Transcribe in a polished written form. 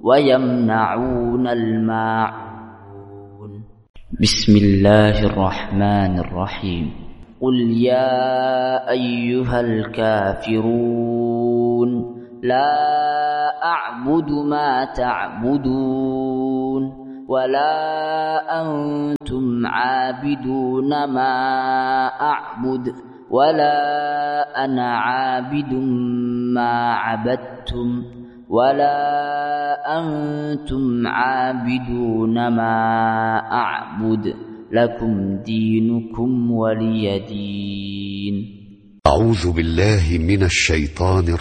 ويمنعون الماعون. بسم الله الرحمن الرحيم. قل يا أيها الكافرون لا أعبد ما تعبدون ولا أنتم عابدون ما أعبد ولا أنا عابد ما عبدتم ولا أنتم عابدون ما أعبد لكم دينكم ولي دين. أعوذ بالله من الشيطان